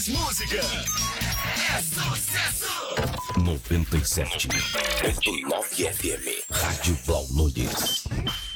mais música. É sucesso! 97.9 FM. Rádio Blau Nunes.